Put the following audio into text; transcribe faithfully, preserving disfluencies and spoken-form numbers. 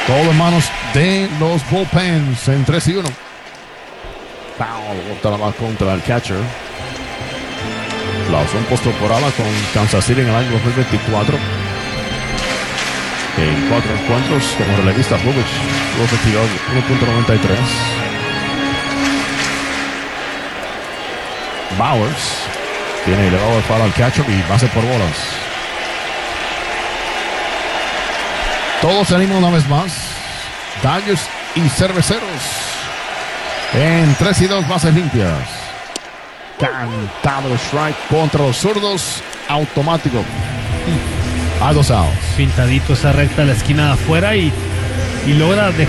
Todo en manos de los bullpens en tres y uno. Foul, bota la va contra el catcher. La opción postemporada con Kansas City en el año dos mil veinticuatro. En cuatro encuentros como relevista, Bubic tuvo veintidós, uno punto noventa y tres. Bowers tiene elevado el foul al catcher y base por bolas. Todos se animan una vez más. Dodgers y Cerveceros en tres y dos, bases limpias. Cantado strike contra los zurdos, automático. A dos outs. Pintadito esa recta a la esquina de afuera y, y logra dejar